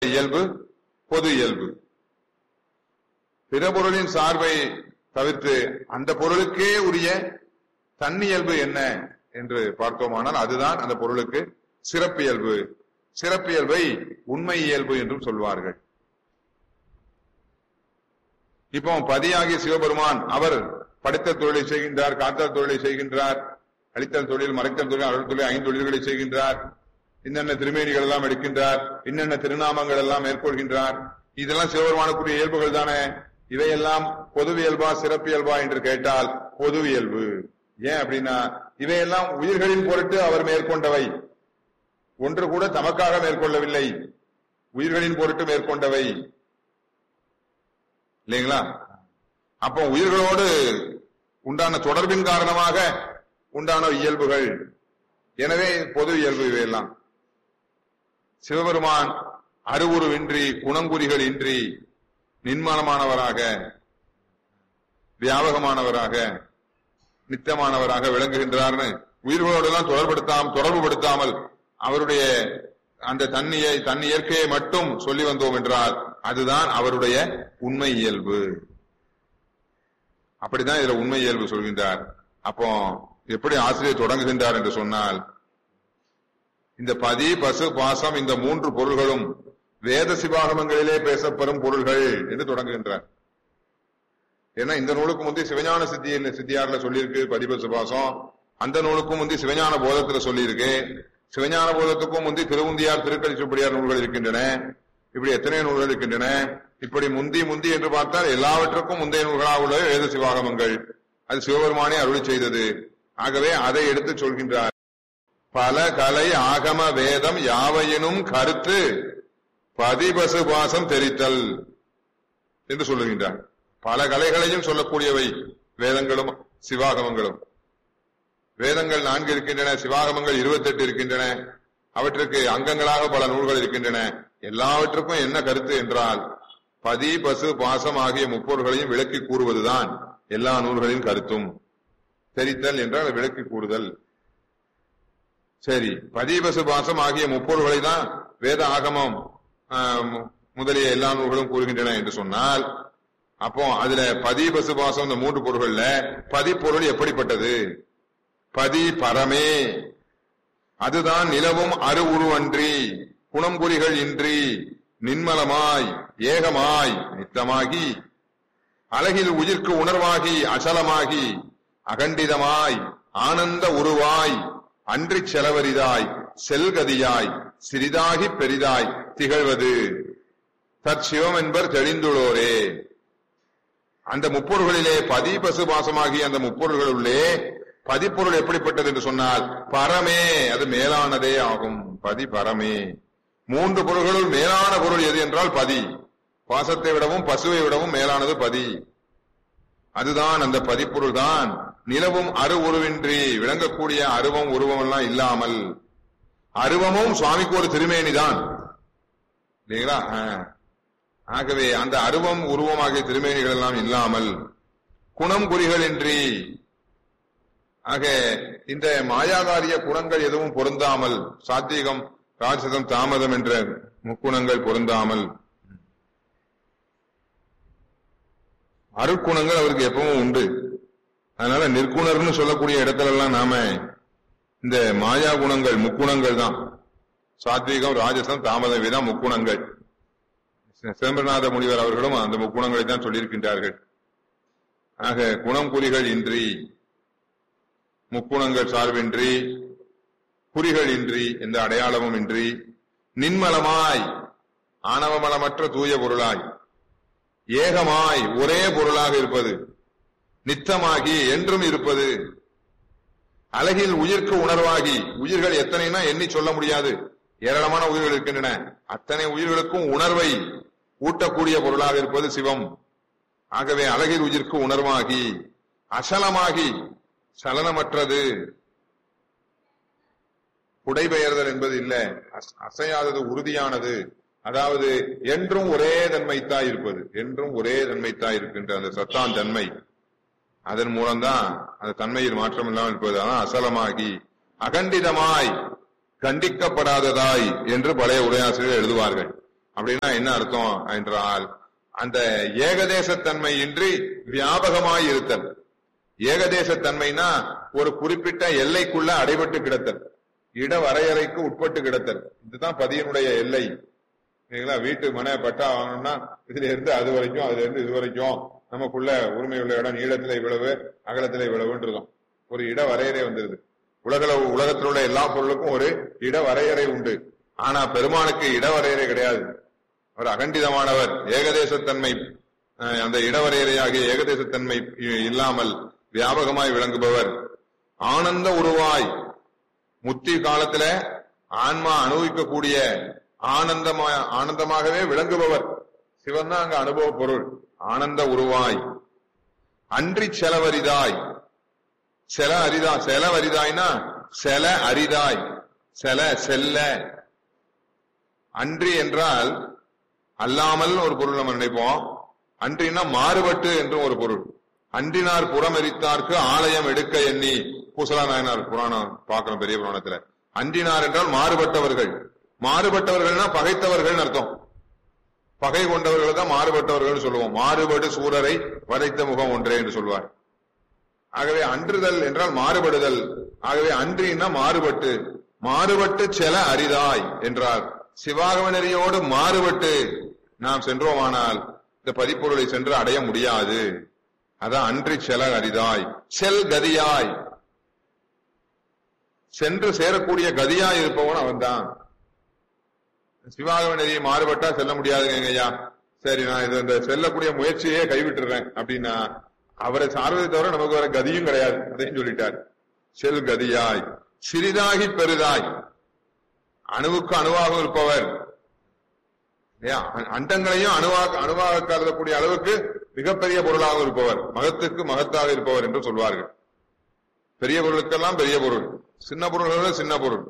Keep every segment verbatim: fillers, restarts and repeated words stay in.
இயல்பு பொது இயல்பு. பிற பொருளின் சார்பை தவிர்த்து அந்த பொருளுக்கே உரிய தன்னியல்பு என்ன என்று பார்த்தோமானால் அதுதான் அந்த பொருளுக்கு சிறப்பியல்பு. சிறப்பியல்பை உண்மை இயல்பு என்றும் சொல்வார்கள். இப்போ பதியாகிய சிவபெருமான் அவர் படைத்த தொழிலை செய்கின்றார், காத்தல் தொழிலை செய்கின்றார், அளித்தல் தொழில், மறைத்தல் தொழில், அருள் தொழில், ஐந்து தொழில்களை செய்கின்றார், இன்னென்ன திருமேனிகள் எல்லாம் எடுக்கின்றார், இன்னென்ன திருநாமங்கள் எல்லாம் மேற்கொள்கின்றார். இதெல்லாம் சிவபெருமானுக்குரிய இயல்புகள் தானே. இவையெல்லாம் பொதுவியல்பா சிறப்பியல்பா என்று கேட்டால் பொதுவியல்பு. ஏன் அப்படின்னா இவையெல்லாம் உயிர்களின் பொருட்டு அவர் மேற்கொண்டவை, ஒன்று கூட தமக்காக மேற்கொள்ளவில்லை, உயிர்களின் பொருட்டு மேற்கொண்டவை இல்லைங்களா? அப்போ உயிர்களோடு உண்டான தொடர்பின் காரணமாக உண்டான இயல்புகள். எனவே பொது இயல்பு இவையெல்லாம். சிவபெருமான் அருவுருவின்றி குணங்குறிகள் இன்றி நின்மலமானவராக, வியாபகமானவராக, நித்தமானவராக விளங்குகின்றார்னு உயிர்களோடு எல்லாம் தொடர்படுத்தாம தொடர்புபடுத்தாமல் அவருடைய அந்த தன்னியை தன் இயற்கையை மட்டும் சொல்லி வந்தோம் என்றால் அதுதான் அவருடைய உண்மை இயல்பு. அப்படிதான் இதுல உண்மை இயல்பு சொல்கின்றார். அப்போ எப்படி ஆசிரியர் தொடங்குகின்றார் என்று சொன்னால், இந்த பதி பசு பாசம் இந்த மூன்று பொருள்களும் வேத சிவாகமங்களிலே பேசப்படும் பொருள்கள் என்று தொடங்குகின்றார். ஏன்னா இந்த நூலுக்கு முந்தைய சிவஞான சித்தி சித்தியார்ல சொல்லியிருக்கு பதிபசு பாசம், அந்த நூலுக்கும் முந்தைய சிவஞான போதத்துல சொல்லியிருக்கு, சிவஞான போதத்துக்கும் முந்தி திருவுந்தியார் திருக்கடிச்சுப்படியார் நூல்கள் இருக்கின்றன. இப்படி எத்தனை நூல்கள் இருக்கின்றன. இப்படி முந்தி முந்தி என்று பார்த்தால் எல்லாவற்றுக்கும் முந்தைய நூல்களாக உள்ள வேத சிவாகமங்கள். அது சிவபெருமானே அருளி செய்தது. ஆகவே அதை எடுத்து சொல்கின்றார். பல கலை ஆகம வேதம் யாவையினும் கருத்து பதிபசு பாசம் தெரித்தல் என்று சொல்லுகின்றார். பல கலைகளையும் சொல்லக்கூடியவை வேதங்களும் சிவாகமங்களும். வேதங்கள் நான்கு இருக்கின்றன, சிவாகமங்கள் இருபத்தி எட்டு இருக்கின்றன. அவற்றுக்கு அங்கங்களாக பல நூல்கள் இருக்கின்றன. எல்லாவற்றுக்கும் என்ன கருத்து என்றால் பதி பசு பாசம் ஆகிய முப்பொருள்களையும் விளக்கி கூறுவதுதான் எல்லா நூல்களின் கருத்தும். தெரித்தல் என்றால் விளக்கி கூறுதல். சரி, பதி பசு பாசம் ஆகிய முப்பொருள்களை தான் வேத ஆகமம் முதலிய எல்லா நூல்களும் கூறுகின்றன என்று சொன்னால், அப்போ அதுல பதி பசு பாசம் இந்த மூன்று பொருள்கள்ல பதிப்பொருள் எப்படிப்பட்டது? பதி பரமே, அதுதான் நிலவும் அரு உருவன்றி குணம்புரிகள் இன்றி நின்மலமாய் ஏகமாய் நித்தமாகி அழகில் உயிர்க்கு உணர்வாகி அசலமாகி அகண்டிதமாய் ஆனந்த உருவாய் அன்றி செலவரிதாய் செல்கதியாய் சிறிதாகி பெரிதாய் திகழ்வது தற்சிவம் என்பர் தெளிந்துள்ளோரே. அந்த முப்பொருள்களிலே பதி பசு பாசமாகி அந்த முப்பொருள்களுள்ளே பதிப்பொருள் எப்படிப்பட்டது என்று சொன்னால் பரமே, அது மேலானதே ஆகும். பதி பரமே. மூன்று பொருள்களுள் மேலான பொருள் எது என்றால் பதி. பாசத்தை விடவும் பசுவை விடவும் மேலானது பதி. அதுதான் அந்த பதிப்பொருள் தான் நிலவும் அரு உருவின்றி விளங்கக்கூடிய அருவம் உருவம் எல்லாம் இல்லாமல். அருவமும் சுவாமிக்கு ஒரு திருமேனிதான் இல்லைங்களா? ஆகவே அந்த அருவம் உருவமாகிய திருமேனிகள் எல்லாம் இல்லாமல் குணம் குறிகள் இன்றி, ஆக இந்த மாயாகாரிய குணங்கள் எதுவும் பொருந்தாமல், சாத்வீகம் ராஜசம் தாமதம் என்ற முக்குணங்கள் பொருந்தாமல், அருட்குணங்கள் அவருக்கு எப்பவும் உண்டு. அதனால நிற்குணர்னு சொல்லக்கூடிய இடத்துல எல்லாம் நாம இந்த மாயா குணங்கள் முக்குணங்கள் தான். சாத்வீகம் ராஜசம் தாமதம் இதான் முக்குணங்கள். சிதம்பரநாத முனிவர் அவர்களும் அந்த முக்குணங்களை தான் சொல்லியிருக்கின்றார்கள். ஆக குணம் குறிகள் இன்றி, முக்குணங்கள் சார்பின்றி, குறிகள் இன்றி, எந்த அடையாளமும் இன்றி, நின்மலமாய் ஆணவமலமற்ற தூய பொருளாய், ஏகமாய் ஒரே பொருளாக இருப்பது, நித்தமாகி என்றும் இருப்பது, அழகில் உயிர்க்கு உணர்வாகி, உயிர்கள் எத்தனைனா எண்ணி சொல்ல முடியாது, ஏராளமான உயிர்கள் இருக்கின்றன. அத்தனை உயிர்களுக்கும் உணர்வை ஊட்டக்கூடிய பொருளாக இருப்பது சிவம். ஆகவே அழகில் உயிர்க்கு உணர்வாகி அசலமாகி சலனமற்றது. புடைபெயர்தல் என்பது இல்ல, அசையாதது உறுதியானது. அதாவது என்றும் ஒரே தன்மைத்தாய் இருப்பது, என்றும் ஒரே தன்மைத்தாய் இருக்கின்ற அந்த சத்தான் தன்மை, அதன் மூலம்தான் அந்த தன்மையில் மாற்றம் இல்லாமல் இருப்பது. அதான் அசலமாகி அகண்டிதமாய் கண்டிக்கப்படாததாய் என்று பழைய உரையாசிரியர் எழுதுவார்கள். அப்படின்னா என்ன அர்த்தம் என்றால் அந்த ஏகதேசத்தன்மை இன்றி வியாபகமாய் இருத்தல். ஏகதேசத்தன்மைனா ஒரு குறிப்பிட்ட எல்லைக்குள்ள அடைபட்டு கிடத்தல், இட வரையறைக்கு உட்பட்டு கிடத்தல். இதுதான் பதியினுடைய எல்லை. வீட்டு மனை பட்டா வாங்கணும்னா இதுல இருந்து அது வரைக்கும், அதுல இருந்து இது வரைக்கும் நமக்குள்ள உரிமை உள்ள இடம் நீளத்துல இவ்வளவு அகலத்துல இவ்வளவுன்றதும் ஒரு இட வரையறை வந்துருது. உலக உலகத்தில் உள்ள எல்லா பொருளுக்கும் ஒரு இட வரையறை உண்டு. ஆனா பெருமானுக்கு இட வரையறை கிடையாது. அவர் அகண்டிதமானவர். ஏகதேசத்தன்மை, அந்த இடவரையறையாகிய ஏகதேசத்தன்மை இல்லாமல் வியாபகமாய் விளங்குபவர். ஆனந்த உருவாய், முத்தி காலத்துல ஆன்மா அனுபவிக்கக்கூடிய ஆனந்தமா ஆனந்தமாகவே விளங்குபவர். சிவன் தான் அங்க அனுபவ பொருள். ஆனந்த உருவாய், அன்றி செலவரிதாய். செல அரிதா செலவரிதாய்னா செல அரிதாய், செல செல்ல. அன்றி என்றால் அல்லாமல் ஒரு பொருள் நம்ம நினைப்போம். அன்றினா மாறுபட்டு என்றும் ஒரு பொருள். அன்றினார் புறமெரித்தார்க்கு ஆலயம் எடுக்க எண்ணி, பூசலா நாயனார் புராணம் பார்க்கிறோம் பெரிய புராணத்துல. அன்றினார் என்றால் மாறுபட்டவர்கள். மாறுபட்டவர்கள்னா பகைத்தவர்கள் அர்த்தம். பகை கொண்டவர்கள் தான் மாறுபட்டவர்கள் சொல்லுவோம். மாறுபடு சூரரை வதைத்த முகம் ஒன்றே என்று சொல்வார். ஆகவே அன்றுதல் என்றால் மாறுபடுதல். ஆகவே அன்றினா மாறுபட்டு, மாறுபட்டு செல அரிதாய் என்றார். சிவாகம நெறியோடு மாறுபட்டு நாம் சென்றோமானால் இந்த பதிப்பொருளை சென்று அடைய முடியாது. அதான் அன்றி செல அரிதாய். செல் கதியாய், சென்று சேரக்கூடிய கதியாய் இருப்பவன் அவன் தான். சிவாகம நெறியை மாறுபட்டா செல்ல முடியாதுங்க ஐயா. சரி, நான் இது இந்த செல்லக்கூடிய முயற்சியே கைவிட்டுறேன் அப்படின்னா அவரை சார்வதை தவிர நமக்கு வர கதியும் கிடையாது. அதையும் சொல்லிட்டார். செல் கதியாய், சிறிதாகி பெரிதாய், அணுவுக்கு அணுவாக இருப்பவர். அண்டங்களையும் அணுவாக அணுவாக கருதக்கூடிய அளவுக்கு மிகப்பெரிய பொருளாக இருப்பவர், மகத்துக்கு மகத்தாக இருப்பவர் என்று சொல்வார்கள். பெரிய பொருளுக்கெல்லாம் பெரிய பொருள், சின்ன பொருள்கள் சின்ன பொருள்.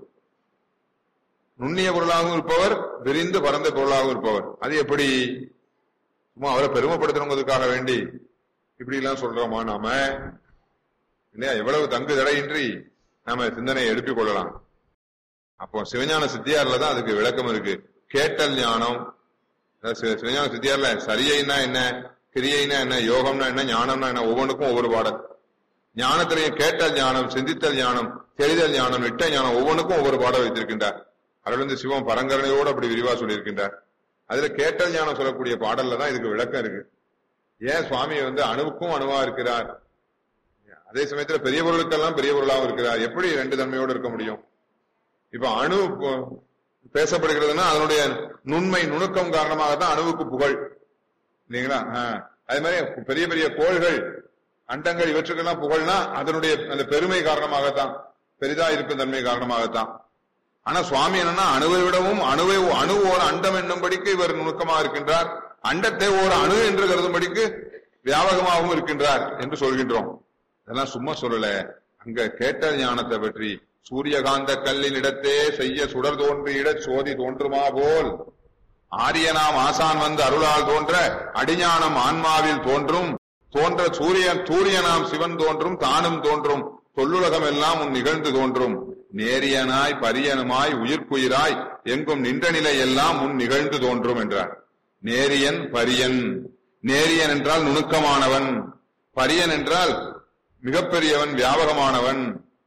நுண்ணிய பொருளாகவும் இருப்பவர், விரிந்து பரந்த பொருளாகவும் இருப்பவர். அது எப்படி? சும்மா அவரை பெருமைப்படுத்தணுங்கிறதுக்காக வேண்டி இப்படி எல்லாம் சொல்றோமா நாம? இல்லையா? எவ்வளவு தங்கு தடையின்றி நாம சிந்தனையை எழுப்பிக் கொள்ளலாம். அப்போ சிவஞான சித்தியார்ல தான் அதுக்கு விளக்கம் இருக்கு. கேட்டல் ஞானம். சிவஞான சித்தியார்ல சரியைனா என்ன, கிரியைனா என்ன, யோகம்னா என்ன, ஞானம்னா என்ன, ஒவ்வொன்றுக்கும் ஒவ்வொரு பாடல். ஞானத்திலேயே கேட்டல் ஞானம், சிந்தித்தல் ஞானம், தெரிதல் ஞானம், இட்ட ஞானம், ஒவ்வொன்றுக்கும் ஒவ்வொரு பாடம் வைத்திருக்கின்றார். அருள்ந்து சிவம் பரங்கரணையோடு அப்படி விரிவா சொல்லியிருக்கின்றார். அதுல கேட்டல் ஞானம் சொல்லக்கூடிய பாடல்ல தான் இதுக்கு விளக்கம் இருக்கு. ஏன் சுவாமி வந்து அணுவுக்கும் அணுவா இருக்கிறார், அதே சமயத்துல பெரிய பொருளுக்கெல்லாம் பெரிய பொருளாகவும் இருக்கிறார். எப்படி ரெண்டு தன்மையோடு இருக்க முடியும்? இப்ப அணு பேசப்படுகிறதுனா அதனுடைய நுண்மை நுணுக்கம் காரணமாகத்தான் அணுவுக்கு புகழ், இல்லைங்களா? அதே மாதிரி பெரிய பெரிய கோள்கள், அண்டங்கள், இவற்றுக்கெல்லாம் புகழ்னா அதனுடைய அந்த பெருமை காரணமாகத்தான், பெரிதா இருக்கும் தன்மை காரணமாகத்தான். ஆனா சுவாமி என்னன்னா அணுவை விடவும் அணுவை அணு ஓர் அண்டம் என்னும்படிக்கு இவர் நுணுக்கமா இருக்கின்றார், அண்டத்தை ஓர் அணு என்று கருதும்படிக்கு வியாபகமாகவும் இருக்கின்றார் என்று சொல்கின்றோம். இதெல்லாம் சும்மா சொல்லல. அங்க கேட்ட ஞானத்தை பற்றி சூரியகாந்த கல்லின் இடத்தே செய்ய சுடர் தோன்றி இட சோதி தோன்றுமா போல் ஆரியனாம் ஆசான் வந்து அருளால் தோன்ற அடிஞானம் ஆன்மாவில் தோன்றும், தோன்ற சூரியன் சூரியனாம் சிவன் தோன்றும், தானும் தோன்றும், தொல்லுலகம் எல்லாம் உன் நிகழ்ந்து தோன்றும், நேரியனாய் பரியனுமாய் உயிர்க்குயிராய் எங்கும் நின்ற நிலை எல்லாம் உன் நிகழ்ந்து தோன்றும் என்றார். நேரியன் பரியன். நேரியன் என்றால் நுணுக்கமானவன், பரியன் என்றால் மிகப்பெரியவன், வியாபகமானவன்.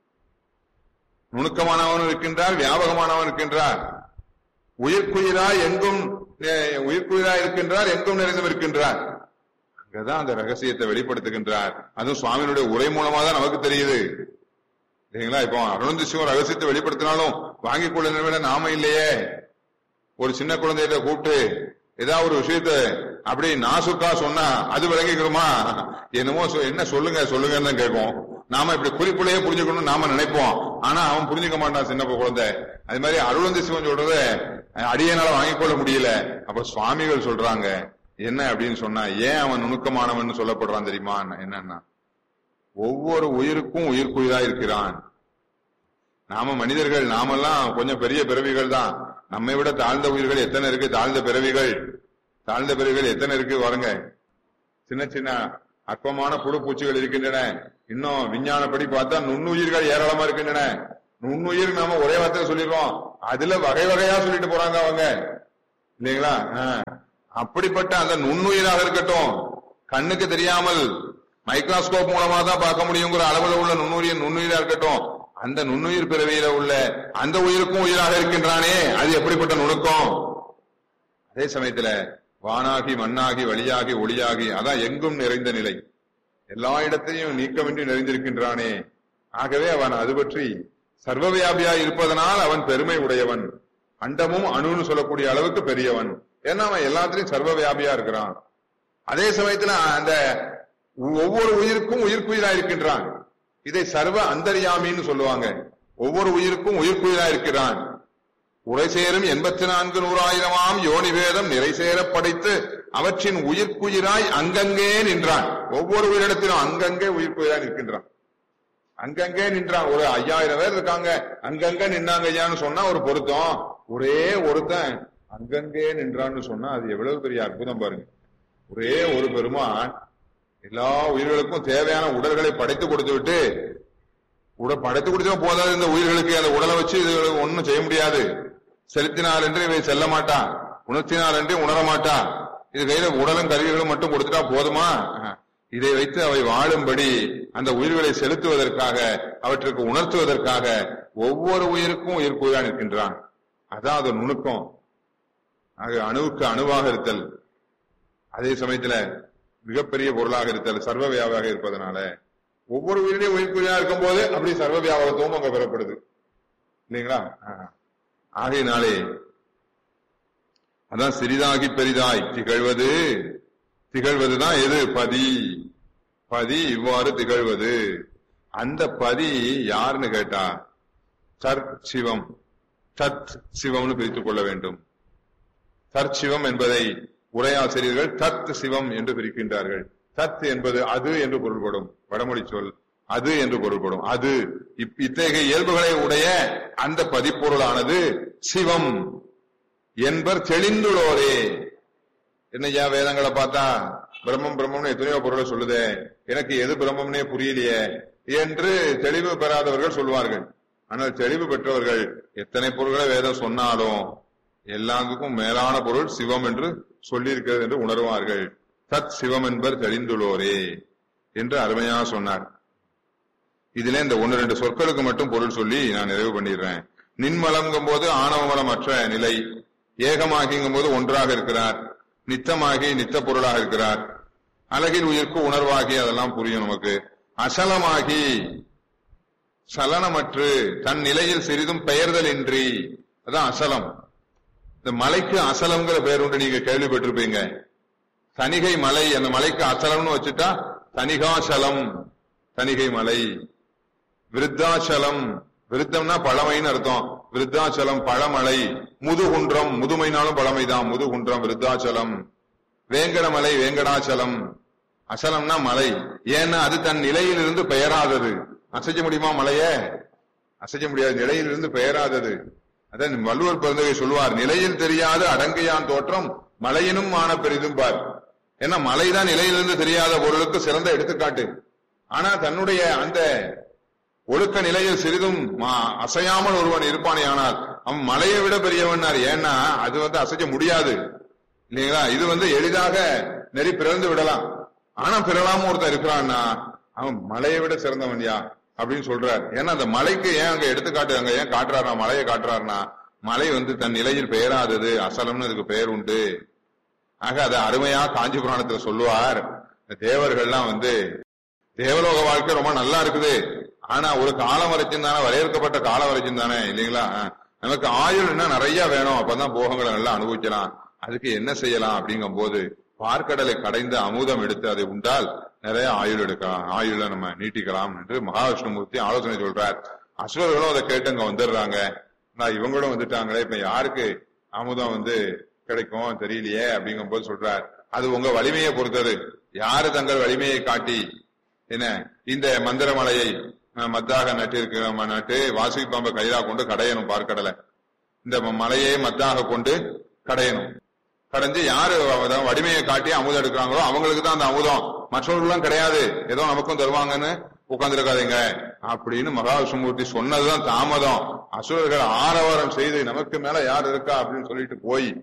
நுணுக்கமானவன் இருக்கின்றார், வியாபகமானவன் இருக்கின்றார். உயிர்க்குயிராய் எங்கும் உயிர்க்குயிராய் இருக்கின்றார், எங்கும் நிறைந்தும் இருக்கின்றார். அங்கதான் அந்த ரகசியத்தை வெளிப்படுத்துகின்றார். அதுவும் சுவாமியினுடைய உரை மூலமா தான் நமக்கு தெரியுது, இல்லைங்களா? இப்போ அருணந்தி சிவம் ரகசியத்தை வெளிப்படுத்தினாலும் வாங்கிக் கொள்ள நாம இல்லையே. ஒரு சின்ன குழந்தைகிட்ட கூப்பிட்டு ஏதாவது ஒரு விஷயத்த அப்படி நாசுக்கா சொன்னா அது விளங்கிக்கிறோமா? என்னமோ என்ன சொல்லுங்க சொல்லுங்கன்னு தான் கேட்கும். நாம இப்படி குறிப்புலையே புரிஞ்சுக்கணும்னு நாம நினைப்போம். ஆனா அவன் புரிஞ்சுக்க மாட்டான், சின்ன குழந்தை. அது மாதிரி அருளந்தி சிவன் சொல்றத அடியனால வாங்கிக் கொள்ள முடியல. அப்ப சுவாமிகள் சொல்றாங்க என்ன அப்படின்னு சொன்னா, ஏன் அவன் நுணுக்கமானவன் சொல்லப்படுறான் தெரியுமா? என்னன்னா, ஒவ்வொரு உயிருக்கும் உயிர்க்குயிரா இருக்கிறான். நாம மனிதர்கள், நாமெல்லாம் கொஞ்சம் பெரிய பிறவிகள் தான். நம்மை விட தாழ்ந்த உயிர்கள் எத்தனை இருக்கு, தாழ்ந்த பிறவிகள் தாழ்ந்த பிறவிகள் எத்தனை இருக்கு பாருங்க. சின்ன சின்ன அற்பமான புழு பூச்சிகள் இருக்கின்றன. இன்னும் விஞ்ஞானப்படி பார்த்தா நுண்ணுயிர்கள் ஏராளமா இருக்கின்றன. நுண்ணுயிர் நாம ஒரே வார்த்தையில சொல்லிடுறோம், அதுல வகை வகையா சொல்லிட்டு போறாங்க அவங்க. இல்லைங்களா? அப்படிப்பட்ட அந்த நுண்ணுயிராக இருக்கட்டும், கண்ணுக்கு தெரியாமல் மைக்ரோஸ்கோப் மூலமா தான் பார்க்க முடியுங்கிற அளவுல உள்ள நுண்ணுயிர் நுண்ணுயிரா இருக்கட்டும், அந்த நுண்ணுயிர் பிறவியில உள்ள அந்த உயிருக்கும் உயிராக இருக்கின்றானே, அது எப்படிப்பட்ட நுணுக்கம்! அதே சமயத்துல வானாகி மண்ணாகி வழியாகி ஒளியாகி, அதான் எங்கும் நிறைந்த நிலை, எல்லா இடத்தையும் நீக்கமின்றி நிறைந்திருக்கின்றானே. ஆகவே அவன் அது பற்றி சர்வவியாபியாய் இருப்பதனால் அவன் பெருமை உடையவன், அண்டமும் அணுன்னு சொல்லக்கூடிய அளவுக்கு பெரியவன். ஏன்னா அவன் எல்லாத்திலையும் சர்வவியாபியா இருக்கிறான். அதே சமயத்துல அந்த ஒவ்வொரு உயிருக்கும் உயிர்க்குயிரா இருக்கின்றான். இதை சர்வ அந்தர்யாமின்னு சொல்லுவாங்க. ஒவ்வொரு உயிருக்கும் உயிர்க்குயிரா இருக்கிறான். உரை சேரும் எண்பத்தி நான்கு நூறாயிரமாம் யோனிவேதம் நிறை சேர படைத்து அவற்றின் உயிர்க்குயிராய் அங்கங்கே நின்றான். ஒவ்வொரு உயிரிடத்திலும் அங்கங்கே உயிர்க்குயிராய் நிற்கின்றான். அங்கங்கே நின்றான். ஒரு ஐயாயிரம் பேர் இருக்காங்க, அங்கங்க நின்றாங்க ஐயான்னு சொன்னா ஒரு பொருத்தம். ஒரே ஒருத்தன் அங்கங்கே நின்றான்னு சொன்னா அது எவ்வளவு பெரிய அற்புதம் பாருங்க. ஒரே ஒரு பெருமான் எல்லா உயிர்களுக்கும் தேவையான உடல்களை படைத்து கொடுத்து விட்டு, உட படைத்து கொடுத்தா போதாது, இந்த உயிர்களுக்கு அந்த உடலை வச்சு இது ஒன்னும் செய்ய முடியாது. செலுத்தினால் என்று இவை செல்ல மாட்டான், உணர்த்தினால் என்று உணர மாட்டான். இது கையில உடலும் கருவிகளும் மட்டும் கொடுத்துட்டா போதுமா? இதை வைத்து அவை வாழும்படி அந்த உயிர்களை செலுத்துவதற்காக, அவற்றுக்கு உணர்த்துவதற்காக ஒவ்வொரு உயிருக்கும் உயிர்க்குயிரா நிற்கின்றான். அதான் அது நுணுக்கம். ஆக அணுவுக்கு அணுவாக இருத்தல், அதே சமயத்துல மிகப்பெரிய பொருளாக இருத்தல், சர்வ வியாபாக இருப்பதனால ஒவ்வொரு உயிரிலையும் உயிர்க்குயிரா இருக்கும் போது அப்படி சர்வ வியாபகத்துவம் அங்க பெறப்படுது இல்லைங்களா? ஆகையினாலே அதான் சிறிதாகி பெரிதாய் திகழ்வது. திகழ்வதுதான் எது? பதி. பதி இவ்வாறு திகழ்வது. அந்த பதி யாருன்னு கேட்டா சர் சிவம், சத் சிவம்னு பிரித்துக் கொள்ள வேண்டும். தற்சிவம் என்பதை உரையாசிரியர்கள் தத் சிவம் என்று பிரிக்கின்றார்கள். தத் என்பது அது என்று பொருள்படும், வடமொழி சொல் அது என்று பொருள்படும். அது இத்தகைய இயல்புகளை உடைய அந்த பதிப்பொருளானது சிவம் என்பர் தெளிந்துள்ளோரே. என்னையா வேதங்களை பார்த்தா பிரம்மம் பிரம்மம்னு எத்தனையோ பொருளை சொல்லுதே, எனக்கு எது பிரம்மம்னே புரியலையே என்று தெளிவு பெறாதவர்கள் சொல்வார்கள். ஆனால் தெளிவு பெற்றவர்கள் எத்தனை பொருள்களை வேதம் சொன்னாலும் எல்லாத்துக்கும் மேலான பொருள் சிவம் என்று சொல்லியிருக்கிறது என்று உணர்வார்கள். தத் சிவம் என்பர் தெளிந்துள்ளோரே என்று அருமையா சொன்னார். இதுல இந்த ஒன்னு ரெண்டு சொற்களுக்கு மட்டும் பொருள் சொல்லி நான் நிறைவு பண்ணிடுறேன். நின்மலங்கும் போது ஆணவமலம் அற்ற நிலை, ஏகமாகிங்கும் போது ஒன்றாக இருக்கிறார், நித்தமாகி நித்த பொருளாக இருக்கிறார், அழகில் உயிர்க்கு உணர்வாகி, அதெல்லாம் புரியும் நமக்கு. அசலமாகி சலனமற்று தன் நிலையில் சிறிதும் பெயர்தல் இன்றி, அதான் அசலம். இந்த மலைக்கு அசலம்ங்கிற பெயர் உண்டு, நீங்க கேள்விப்பட்டிருப்பீங்க. தணிகை மலை, அந்த மலைக்கு அசலம்னு வச்சுட்டா தணிகாசலம், தணிகை மலை. விருத்தாச்சலம், விருத்தம்னா பழமைன்னு அர்த்தம், விருத்தாச்சலம் பழமலை. முதுகுன்றம், முதுமைனாலும் பழமைதான், முதுகுன்றம் விருத்தாச்சலம். வேங்கடமலை வேங்கடாச்சலம். அசலம்னா மலை, ஏன்னா அது தன் நிலையிலிருந்து பெயராதது. அசைக்க முடியுமா மலைய? அசைக்க முடியாது, நிலையிலிருந்து பெயராதது. அதான் வள்ளுவர் பிறந்தவை சொல்லுவார், நிலையில் தெரியாத அடங்கையான் தோற்றம் மலையினும் மான பெரிதும் பார். ஏன்னா மலைதான் நிலையிலிருந்து தெரியாத பொருளுக்கு சிறந்த எடுத்துக்காட்டு. ஆனா தன்னுடைய அந்த ஒழுக்க நிலையில் சிறிதும் அசையாமல் ஒருவன் இருப்பானே, ஆனால் அவன் மலையை விட பெரியவன். ஏன்னா அது வந்து அசைக்க முடியாது இல்லைங்களா? இது வந்து எளிதாக நெறி பிறந்து விடலாம், ஆனா பிறலாம ஒருத்தன் இருக்கிறான்னா அவன் மலையை விட சிறந்தவன் யா அப்படின்னு சொல்றார். ஏன்னா அந்த மலைக்கு ஏன் அங்க எடுத்துக்காட்டு அங்க ஏன் காட்டுறாருனா, மலையை காட்டுறாருனா மலை வந்து தன் நிலையில் பெயராதது, அசலம்னு அதுக்கு பெயர் உண்டு. ஆக அதை அருமையா காஞ்சி புராணத்துல சொல்லுவார். தேவர்கள்லாம் வந்து தேவலோக வாழ்க்கை ரொம்ப நல்லா இருக்குது, ஆனா ஒரு காலம் வரைக்கும் தானே, வரையறுக்கப்பட்ட காலம் வரைக்கும் தானே இல்லைங்களா? நமக்கு ஆயுள் என்ன நிறைய வேணும், அப்பதான் போகங்களை நல்லா அனுபவிக்கலாம். அதுக்கு என்ன செய்யலாம் அப்படிங்கும் போது பார்க்கடலை கடைந்து அமுதம் எடுத்து அதை உண்டால் நிறைய ஆயுள் எடுக்கலாம், ஆயுள நம்ம நீட்டிக்கலாம் என்று மகாவிஷ்ணுமூர்த்தி ஆலோசனை சொல்றார். அசுரர்களும் அதை கேட்டு அங்க வந்துடுறாங்க. நான் இவங்களும் வந்துட்டாங்களே, இப்ப யாருக்கு அமுதம் வந்து கிடைக்கும் தெரியலையே அப்படிங்கும் போது சொல்றார், அது உங்க வலிமையை பொறுத்தது. யாரு தங்கள் வலிமையை காட்டி என்ன இந்த மந்திரமலையை மத்தாக நட்டு இருக்க நட்டு வாசுகி பாம்பை கைதா கொண்டு கடையணும் பார்க்கடலை. இந்த மலையை மத்தாக கொண்டு கடையணும். கடைஞ்சு யாரு வலிமையை காட்டி அமுதம் எடுக்கிறாங்களோ அவங்களுக்கு தான் அந்த அமுதம், மற்றவர்களும் கிடையாது. ஏதோ நமக்கும் தருவாங்கன்னு உட்கார்ந்துருக்காதீங்க அப்படின்னு மகாவிஷ்ணுமூர்த்தி சொன்னதுதான் தாமதம். அசுரர்கள் ஆரவாரம் செய்து நமக்கு மேல யார் இருக்கா அப்படின்னு சொல்லிட்டு போய்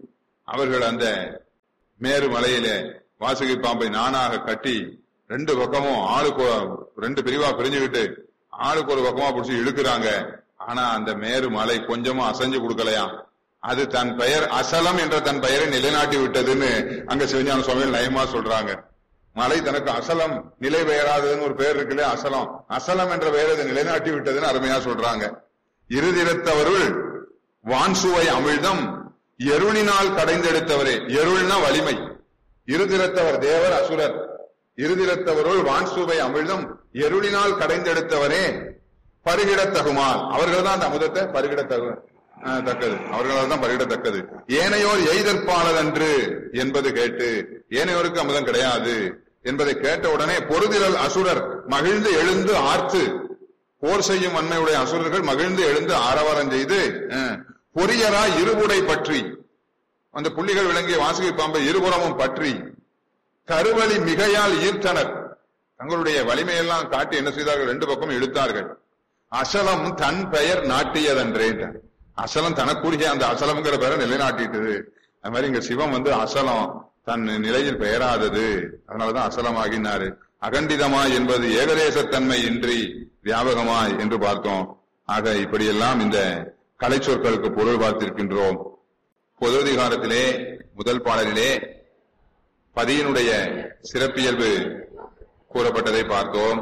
அவர்கள் அந்த மேரு மலையில வாசுகி பாம்பை நானாக கட்டி ரெண்டு பக்கமும் ஆளுக்கு ரெண்டு பிரிவா பிரிஞ்சுக்கிட்டு ஆளுக்கு ஒரு பக்கமா பிடிச்சி இழுக்கிறாங்க. ஆனா அந்த மேரு மலை கொஞ்சமும் அசைஞ்சு கொடுக்கலையா. அது தன் பெயர் அசலம் என்ற தன் பெயரை நிலைநாட்டி விட்டதுன்னு அங்க சிவஞான சுவாமிகள் நயமா சொல்றாங்க. மலை தனக்கு அசலம் நிலை பெயராததுன்னு ஒரு பெயர் இருக்குல்ல, அசலம் அசலம் என்ற பெயரை அதை நிலைநாட்டி விட்டதுன்னு அருமையா சொல்றாங்க. இருதிரத்தவருள் வான்சுவை அமிழ்தம் எருளினால் கடைந்தெடுத்தவரே. எருள்னா வலிமை. இருதிரத்தவர் தேவர் அசுரர். இருதிரத்தவருள் வான்சுவை அமிழ்தம் எருளினால் கடைந்தெடுத்தவரே பருகிடத்தகுமால். அவர்கள் தான் அந்த அமுதத்தை பருகிடத்தகு தக்கது அவர்களால் தான் பருகிடத்தக்கது. ஏனையோர் எய்தற்பாளர் அன்று என்பது கேட்டு, ஏனையோருக்கு அமுதம் கிடையாது என்பதை கேட்ட உடனே பொருதிரல் அசுரர் மகிழ்ந்து எழுந்து ஆர்த்து, போர் செய்யும் வன்மையுடைய அசுரர்கள் மகிழ்ந்து எழுந்து ஆரவாரம் செய்து பொரியரா இருபுடை பற்றி, அந்த புள்ளிகள் விளங்கிய வாசுகி பாம்பை இருபுறமும் பற்றி கருவழி மிகையால் ஈர்த்தனர். தங்களுடைய வலிமையெல்லாம் காட்டி என்ன செய்தார்கள்? ரெண்டு பக்கம் இழுத்தார்கள். அசலம் தன் பெயர் நாட்டியதன்றே. அசலம் தனக்குரிய அந்த அசலம்ங்கிற பெயரை நிலைநாட்டிட்டது. அது மாதிரி இங்க சிவம் வந்து அசலம் தன் நிலையில் பெயராதது, அதனாலதான் அசலமாகினாரு. அகண்டிதமாய் என்பது ஏகதேசத்தன்மை இன்றி வியாபகமாய் என்று பார்த்தோம். ஆக இப்படியெல்லாம் இந்த கலை சொற்களுக்கு பொருள் பார்த்திருக்கின்றோம். பொதுதிகாரத்திலே முதல் பாடலிலே பதியினுடைய சிறப்பியல்பு கூறப்பட்டதை பார்த்தோம்.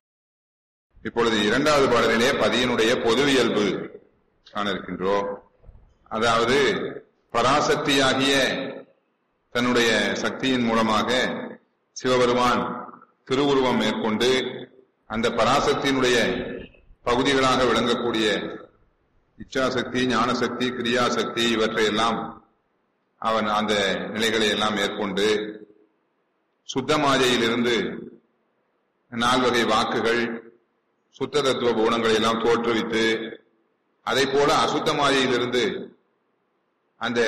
இப்பொழுது இரண்டாவது பாடலிலே பதியினுடைய பொதுவியல்பு காண இருக்கின்றோம். அதாவது பராசக்தியாகிய தன்னுடைய சக்தியின் மூலமாக சிவபெருமான் திருவுருவம் மேற்கொண்டு அந்த பராசக்தியினுடைய பகுதிகளாக விளங்கக்கூடிய இச்சாசக்தி, ஞானசக்தி, கிரியாசக்தி இவற்றையெல்லாம் அவன் அந்த நிலைகளை எல்லாம் மேற்கொண்டு சுத்தமாதையிலிருந்து நால்வகை வாக்குகள் சுத்த தத்துவ குணங்களை எல்லாம் தோற்றுவித்து, அதை போல அசுத்தமாதையிலிருந்து அந்த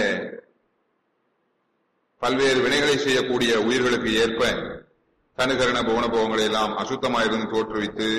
பல்வேறு வினைகளை செய்யக்கூடிய உயிர்களுக்கு ஏற்ப தனுகரண புவனபோகங்களை எல்லாம் அசுத்தமாயிருந்து தோற்றுவித்து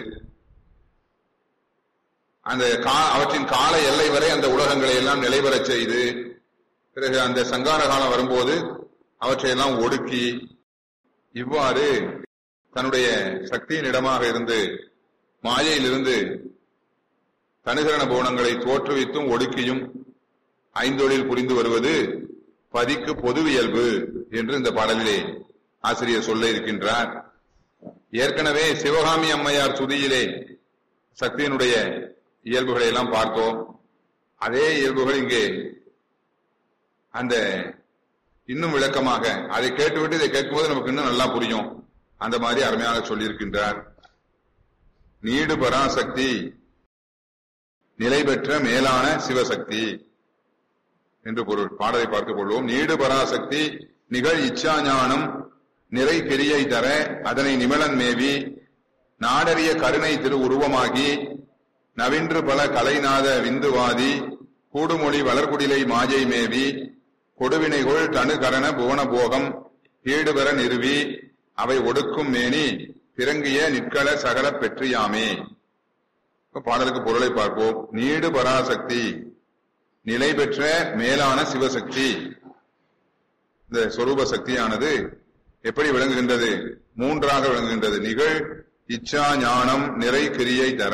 அந்த அவற்றின் கால எல்லை வரை அந்த உலகங்களை எல்லாம் நிலைபெறச் செய்து, பிறகு அந்த சங்கார காலம் வரும்போது அவற்றையெல்லாம் ஒடுக்கி, இவ்வாறு தன்னுடைய சக்தியின் இடமாக இருந்து மாயையிலிருந்து தனுகரண புவனங்களை தோற்றுவித்தும் ஒடுக்கியும் ஐந்தொழில் புரிந்து வருவது பதிக்கு பொதுவியல்பு என்று இந்த பாடலிலே ஆசிரியர் சொல்ல இருக்கின்றார். ஏற்கனவே சிவகாமி அம்மையார் சுதியிலே சக்தியினுடைய இயல்புகளை எல்லாம் பார்த்தோம். அதே இயல்புகள் இங்கே அந்த இன்னும் விளக்கமாக அதை கேட்டுவிட்டு இதை கேட்கும்போது நமக்கு இன்னும் நல்லா புரியும். அந்த மாதிரி அருமையாக சொல்லியிருக்கின்றார். நீடு பராசக்தி நிலை பெற்ற மேலான சிவசக்தி என்று பொருள். பாடலை பார்த்துக் கொள்வோம். நீடு பராசக்தி நிகழ் இச்சா ஞானம் நிறை கிரியை தர அதனை நிமலன் மேவி நாடறிய கருணை திரு உருவமாகி நவின்று பல கலைநாத விந்துவாதி கூடுமொழி வளர்குடிலை மாஜை மேவி கொடுவினைகொள் தனு கரண புவன போகம் ஈடுபெற நிறுவி அவை ஒடுக்கும் மேனி பிறங்கிய நிற்கள சகல பெற்றியாமே. பாடலுக்கு பொருளை பார்ப்போம். நீடு பராசக்தி நிலை பெற்ற மேலான சிவசக்தி. இந்த சொரூப சக்தியானது எப்படி விளங்குகின்றது? மூன்றாக விளங்குகின்றது. நிகழ் இச்சா ஞானம் நிறை கிரியை தர,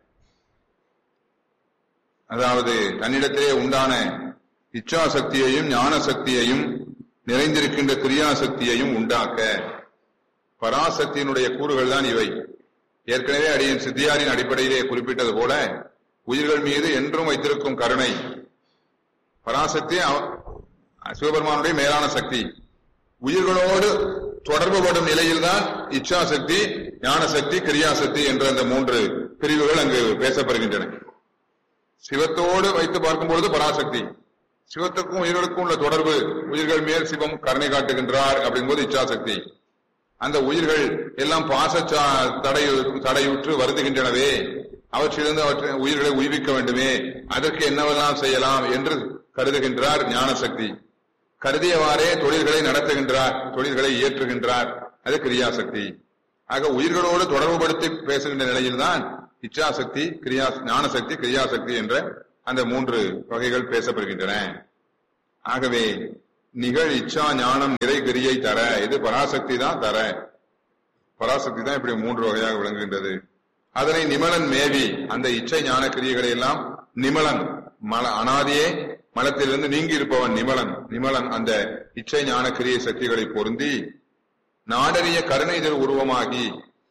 அதாவது தன்னிடத்திலே உண்டான இச்சா சக்தியையும் ஞான சக்தியையும் நிறைந்திருக்கின்ற கிரியாசக்தியையும் உண்டாக்க. பராசக்தியினுடைய கூறுகள் தான் இவை. ஏற்கனவே அடியின் சித்தியாரின் அடிப்படையிலே குறிப்பிட்டது போல உயிர்கள் மீது என்றும் வைத்திருக்கும் கருணை. பராசக்தி சிவபெருமானுடைய மேலான சக்தி. உயிர்களோடு தொடர்புபடும் நிலையில்தான் இச்சா சக்தி, ஞான சக்தி, கிரியாசக்தி என்ற அந்த மூன்று பிரிவுகள் அங்கு பேசப்படுகின்றன. சிவத்தோடு வைத்து பார்க்கும்பொழுது பராசக்தி, சிவத்துக்கும் உயிர்களுக்கும் உள்ள தொடர்பு, உயிர்கள் மேல் சிவம் கருணை காட்டுகின்றார் அப்படிங்கும்போது இச்சாசக்தி. அந்த உயிர்கள் எல்லாம் பாச தடை தடையுற்று வருதுகின்றனவே, அவற்றிலிருந்து அவற்றை உயிர்களை உய்விக்க வேண்டுமே, அதற்கு என்னவெல்லாம் செய்யலாம் என்று கருதுகின்றார் ஞானசக்தி. கருதியவாறே தொழில்களை நடத்துகின்றார், தொழில்களை இயற்றுகின்றார், அது கிரியாசக்தி. ஆக உயிர்களோடு தொடர்புபடுத்தி பேசுகின்ற நிலையில்தான் இச்சாசக்தி, கிரியா ஞானசக்தி, கிரியாசக்தி என்ற அந்த மூன்று வகைகள் பேசப்படுகின்றன. ஆகவே நிகழ் இச்சா ஞானம் நிறை கிரியை தர. இது பராசக்தி தான் தர. பராசக்தி தான் இப்படி மூன்று வகையாக விளங்குகின்றது. அதனை நிமலன் மேவி, அந்த இச்சை ஞான கிரியைகளை எல்லாம் நிமலன் மல அனாதியே மலத்திலிருந்து நீங்கி இருப்பவன் நிமலன். நிமலன் அந்த இச்சை ஞான கிரியை சக்திகளை பொருந்தி நாடறிய கருணைதல் உருவமாகி,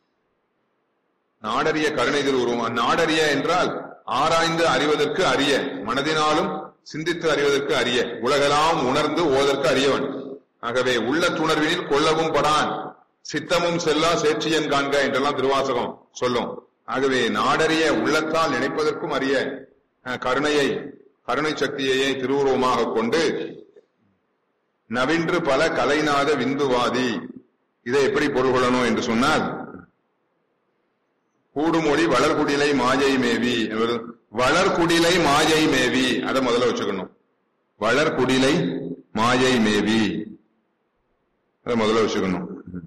நாடறிய கருணைதல் உருவம். நாடறிய என்றால் ஆராய்ந்து அறிவதற்கு அறிய, மனதினாலும் சிந்தித்து அறிவதற்கு அறிய, உலகெல்லாம் உணர்ந்து ஓதற்கு அறியவன். ஆகவே உள்ள துணர்வினில் கொள்ளவும் படான், சித்தமும் செல்லா சேட்சியன் காண்க என்றெல்லாம் திருவாசகம் சொல்லும். ஆகவே நாடறிய உள்ளத்தால் நினைப்பதற்கும் அறிய கருணையை, கருணை சக்தியையே திருவுருவமாக கொண்டு நவின்று பல கலைநாத விந்துவாதி. இதை எப்படி பொருள் கொள்ளணும் என்று சொன்னால், கூடுமொழி வளர்குடிலை மாயை மேவி. வளர்குடிலை மாயை மேவி, அதை முதல்ல வச்சுக்கணும். வளர்குடிலை மாயை மேவி, அதை முதல்ல வச்சுக்கணும்.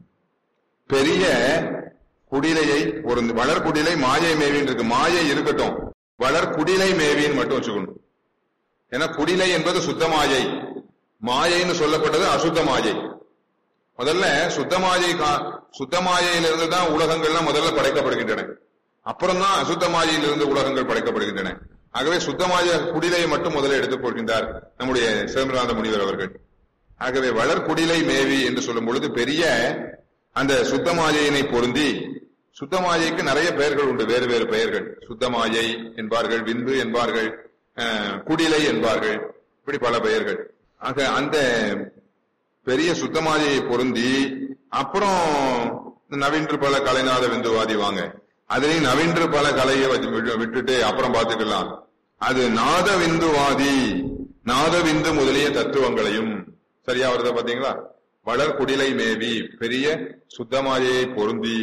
பெரிய குடிலையை ஒரு வளர்குடிலை மாயை மேவின்னு இருக்கு. மாயை இருக்கட்டும், வளர்குடிலை மேவின்னு மட்டும் வச்சுக்கணும். ஏன்னா குடிலை என்பது சுத்த மாயை, மாயைன்னு சொல்லப்பட்டது அசுத்த மாயை. முதல்ல சுத்த மாயை, சுத்த மாயையிலிருந்து தான் உலகங்கள்லாம் முதல்ல படைக்கப்படுகின்றன. அப்புறம்தான் அசுத்த மாயையிலிருந்து உலகங்கள் படைக்கப்படுகின்றன. ஆகவே சுத்த மாய குடிலையை மட்டும் முதல்ல எடுத்துக் கொள்கின்றார் நம்முடைய சிதம்பரநாத முனிவர் அவர்கள். ஆகவே வளர்குடிலை மேவி என்று சொல்லும் பொழுது பெரிய அந்த சுத்த மாயையினை பொருந்தி, சுத்த மாயைக்கு நிறைய பெயர்கள் உண்டு, வேறு வேறு பெயர்கள். சுத்த மாயை என்பார்கள், விந்து என்பார்கள், குடிலை என்பார்கள், இப்படி பல பெயர்கள். ஆக அந்த பெரிய சுத்த மாயையை பொருந்தி அப்புறம் நவீன்று பல கலைநாத விந்துவாதி வாங்க. அதுலயும் நவீன்று பல கலையை விட்டுட்டு அப்புறம் பார்த்துக்கலாம். அது நாத விந்துவாதி, நாத விந்து முதலிய தத்துவங்களையும் சரியா வருதா பாத்தீங்களா? வளர்குடிலை மேவி பெரிய சுத்தமாயை பொருந்தி,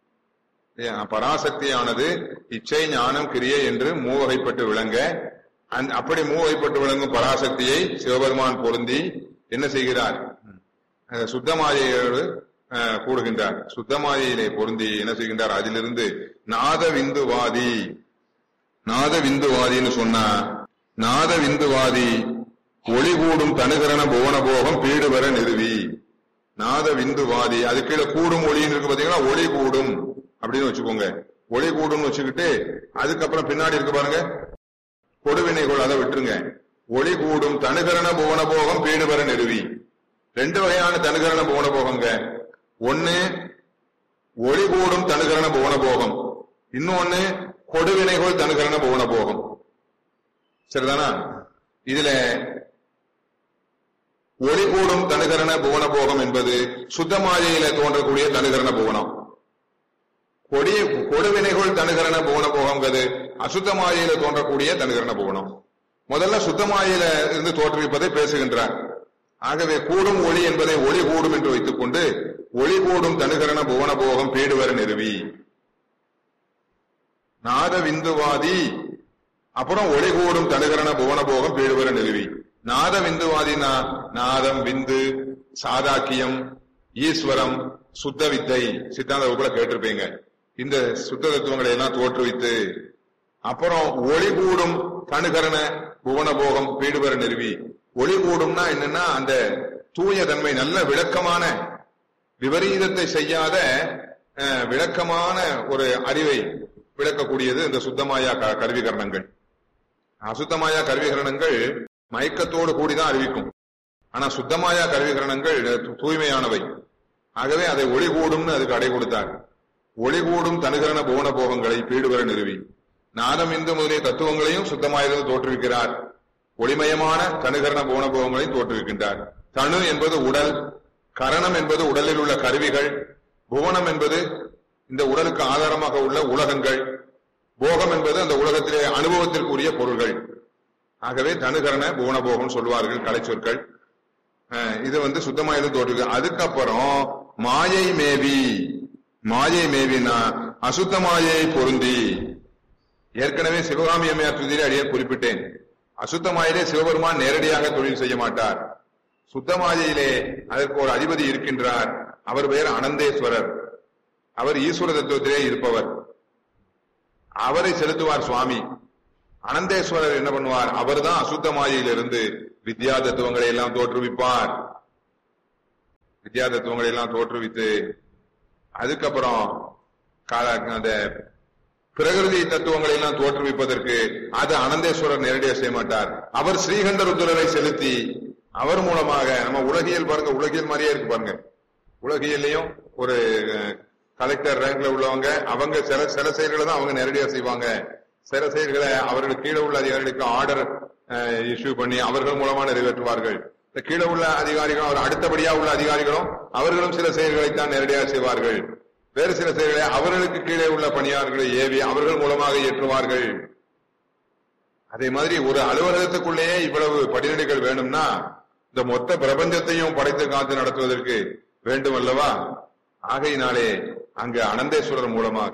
பராசக்தியானது இச்சை ஞானம் கிரியை என்று மூவகைப்பட்டு விளங்க, அப்படி மூவகைப்பட்டு விளங்கும் பராசக்தியை சிவபெருமான் பொருந்தி என்ன செய்கிறார்? சுத்தமாயோடு கூடுகின்றார். சுத்தமாயிலே பொருந்தி என்ன செய்கின்றார்? அதிலிருந்து நாத விந்துவாதி, நாத விந்துவாதின்னு சொன்னா, நாத விந்துவாதி ஒளி கூடும் தனுகரண புவனபோகம் பீடுவர நிறுவி. நாத விந்துவாதி, அது கீழே கூடும் ஒளின்னு இருக்கு பாத்தீங்களா, ஒளி கூடும் அப்படின்னு வச்சுக்கோங்க. ஒளி கூடும்னு வச்சுக்கிட்டு அதுக்கப்புறம் பின்னாடி இருக்கு பாருங்க கொடுவினைகள், அதை விட்டுருங்க. ஒளி கூடும் தனுகரண புவனபோகம் பீடுவர நிறுவி. ரெண்டு வகையான தனுகரண புவனபோகங்க. ஒன்னு ஒளி கூடும் தனுகரண புவனபோகம், இன்னொன்னு கொடுவினைகள் தனுகரண புவனபோகம். சரிதானா? இதுல ஒளி கூடும் தனுகரண புவனபோகம் என்பது சுத்தமாயையில தோன்றக்கூடிய தனுகரண புவனம். கொடி கொடுவினைகள் தனுகரண புவனபோகம்ங்கிறது அசுத்தமாயையில தோன்றக்கூடிய தனுகரண புவனம். முதல்ல சுத்தமாயையில இருந்து தோற்றுவிப்பதை பேசுகின்றார். ஆகவே கூடும் ஒளி என்பதை ஒளி கூடும் என்று வைத்துக் கொண்டு ஒளி கூடும் தனுகரண புவனபோகம் பீடுவர நிறுவி. நாத விந்துவாதி, அப்புறம் ஒளி கூடும் தனுகரண புவனபோகம் பீடுவர நிறுவி. நாத விந்துவாதினா நாதம், விந்து, சாதாக்கியம், ஈஸ்வரம், சுத்த வித்தை, சித்தாந்த வகுப்புல கேட்டிருப்பீங்க. இந்த சுத்த தத்துவங்களை எல்லாம் தோற்றுவித்து அப்புறம் ஒளி கூடும் தனுகரண புவனபோகம் பீடுவர நிறுவி. ஒளி கூடும்னா என்னன்னா அந்த தூய தன்மை, நல்ல விளக்கமான விபரீதத்தை செய்யாத விளக்கமான ஒரு அறிவை விளக்கக்கூடியது இந்த சுத்தமாயா கருவிகரணங்கள். அசுத்தமாயா கருவிகரணங்கள் மயக்கத்தோடு கூடிதான் அறிவிக்கும். ஆனா சுத்தமாயா கருவிகரணங்கள் தூய்மையானவை. ஆகவே அதை ஒளி கூடும்னு அதுக்கு அடை கொடுத்தார். ஒளி கூடும் தனுகரண புவன போகங்களை பீடுவர நிறுவி நாதம் இந்து முதலிய தத்துவங்களையும் சுத்தமாயிருந்து தோற்றுவிக்கிறார். ஒளிமயமான தனுகரண புவன போகங்களையும் தோற்றுவிக்கின்றார். தனு என்பது உடல், கரணம் என்பது உடலில் உள்ள கருவிகள், புவனம் என்பது இந்த உடலுக்கு ஆதாரமாக உள்ள உலகங்கள், போகம் என்பது அந்த உலகத்திலே அனுபவத்திற்குரிய பொருள்கள். ஆகவே தனுகரண புவனபோகம் சொல்வார்கள் கலை சொற்கள். இது வந்து சுத்தமாயிருந்து தோற்றுவிக்க. அதுக்கப்புறம் மாயை மேவி, மாயை மேவினா அசுத்த மாயை பொருந்தி. ஏற்கனவே சிவகாமி அம்மையார் துதியிலே அடியே குறிப்பிட்டேன். அசுத்த மாயிலே சிவபெருமான் நேரடியாக தொழில் செய்ய மாட்டார். சுத்த மாயையிலே அதற்கு ஒரு அதிபதி இருக்கின்றார். அவர் பெயர் அனந்தேஸ்வரர். அவர் ஈஸ்வர தத்துவத்திலே இருப்பவர். அவரை செலுத்துவார் சுவாமி. அனந்தேஸ்வரர் என்ன பண்ணுவார்? அவர் தான் அசுத்த மாயையிலிருந்து வித்யா தத்துவங்களை எல்லாம் தோற்றுவிப்பார். வித்யா தத்துவங்களை எல்லாம் தோற்றுவித்து அதுக்கப்புறம் அந்த பிரகிருதி தத்துவங்களை எல்லாம் தோற்றுவிப்பதற்கு அது அனந்தேஸ்வரர் நேரடியாக செய்ய மாட்டார். அவர் ஸ்ரீகண்ட ருத்ரரை செலுத்தி அவர் மூலமாக நம்ம உலகியல் பாருங்க, உலகியல் மாதிரியே இருக்கு பாருங்க. உலகியல்லையும் ஒரு கலெக்டர் ரேங்க்ல உள்ளவங்க அவங்க சில சில செயல்களை தான் அவங்க நேரடியாக செய்வாங்க. சில செயல்களை அவர்களுக்கு கீழே உள்ள அதிகாரிகளுக்கு ஆர்டர் இஷ்யூ பண்ணி அவர்கள் மூலமா நிறைவேற்றுவார்கள். இந்த கீழே உள்ள அதிகாரிகளும் அவர் அடுத்தபடியா உள்ள அதிகாரிகளும் அவர்களும் சில செயல்களைத்தான் நேரடியாக செய்வார்கள். வேறு சில செயல்களை அவர்களுக்கு கீழே உள்ள பணியாளர்களை ஏவி அவர்கள் மூலமாக ஏற்றுவார்கள். அதே மாதிரி ஒரு அலுவலகத்துக்குள்ளேயே இவ்வளவு படிநிலைகள் வேணும்னா இந்த மொத்த பிரபஞ்சத்தையும் படைத்து காத்து நடத்துவதற்கு வேண்டும் அல்லவா? ஆகையினாலே அங்கு அனந்தேஸ்வரர் மூலமாக